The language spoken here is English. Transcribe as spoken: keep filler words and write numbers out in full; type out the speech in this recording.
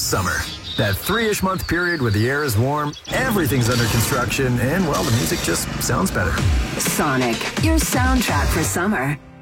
summer. That three-ish month period where the air is warm, everything's under construction, and, well, the music just sounds better. Sonic, your soundtrack for summer.